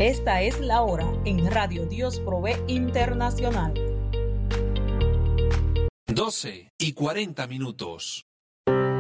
Esta es la hora en Radio Dios Provee Internacional. 12:40.